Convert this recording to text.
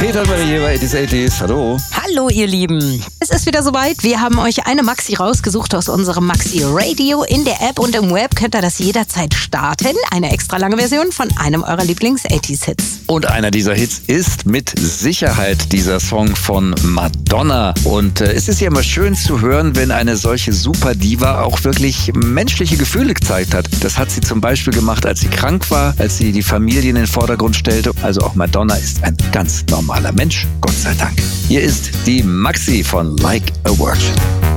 Peter und Marie hier bei 80s. Hallo. Hallo ihr Lieben. Es ist wieder soweit. Wir haben euch eine Maxi rausgesucht aus unserem Maxi Radio. In der App und im Web könnt ihr das jederzeit starten. Eine extra lange Version von einem eurer Lieblings-80s-Hits. Und einer dieser Hits ist mit Sicherheit dieser Song von Madonna. Und es ist ja immer schön zu hören, wenn eine solche Superdiva auch wirklich menschliche Gefühle gezeigt hat. Das hat sie zum Beispiel gemacht, als sie krank war, als sie die Familie in den Vordergrund stellte. Also auch Madonna ist ein ganz normaler Mensch, Gott sei Dank. Hier ist die Maxi von Like a Virgin.